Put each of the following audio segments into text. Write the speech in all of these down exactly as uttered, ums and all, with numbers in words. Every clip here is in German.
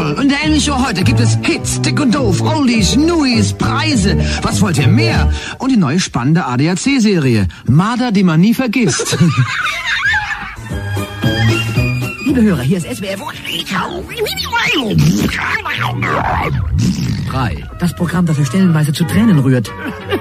Roll. Und der Elmi Show heute gibt es Hits, dick und doof, Oldies, Newies, Preise. Was wollt ihr mehr? Und die neue spannende A D A C-Serie. Marder, die man nie vergisst. Liebe Hörer, hier ist S W F drei. Das Programm, das er stellenweise zu Tränen rührt.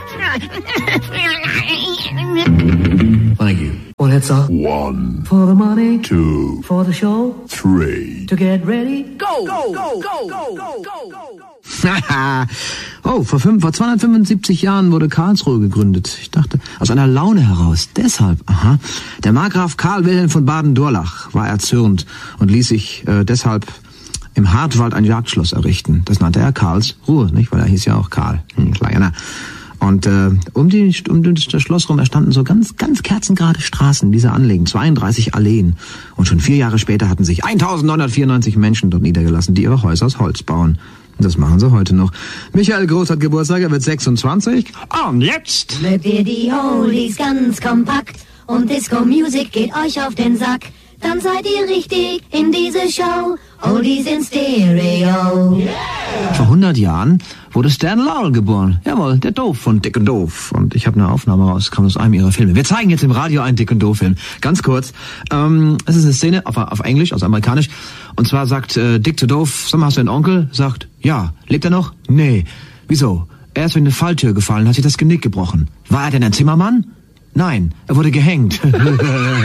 Thank you. One hits up. One. For the money. Two. For the show. Three. To get ready. Go! Go! Go! Go! Go! Go! Go! Oh, vor, fünf, vor zweihundertfünfundsiebzig Jahren wurde Karlsruhe gegründet. Ich dachte, aus einer Laune heraus. Deshalb, aha. Der Markgraf Karl Wilhelm von Baden-Durlach war erzürnt und ließ sich äh, deshalb im Hartwald ein Jagdschloss errichten. Das nannte er Karlsruhe, nicht? Weil er hieß ja auch Karl. Hm, kleiner. Und äh, um, die, um das Schloss rum erstanden so ganz, ganz kerzengerade Straßen dieser Anlegen, zweiunddreißig Alleen. Und schon vier Jahre später hatten sich eintausendneunhundertvierundneunzig Menschen dort niedergelassen, die ihre Häuser aus Holz bauen. Und das machen sie heute noch. Michael Groß hat Geburtstag, er wird sechsundzwanzig. Und jetzt mögt ihr die Oldies ganz kompakt und Disco-Music geht euch auf den Sack. Dann seid ihr richtig in diese Show. Oldies in Stereo. Yeah. Vor hundert Jahren wurde Stan Laurel geboren. Jawohl, der Doof von Dick und Doof. Und ich habe eine Aufnahme rausgekommen aus einem ihrer Filme. Wir zeigen jetzt im Radio einen Dick und Doof-Film. Ganz kurz. Ähm, es ist eine Szene auf, auf Englisch, also amerikanisch. Und zwar sagt äh, Dick zu Doof, sag mal, hast du einen Onkel? Sagt, ja. Lebt er noch? Nee. Wieso? Er ist durch eine Falltür gefallen, hat sich das Genick gebrochen. War er denn ein Zimmermann? Nein, er wurde gehängt.